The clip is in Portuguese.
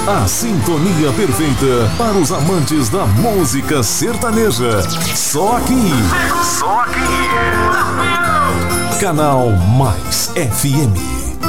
A sintonia perfeita para os amantes da música sertaneja. Só aqui. Só aqui. Canal Mais FM.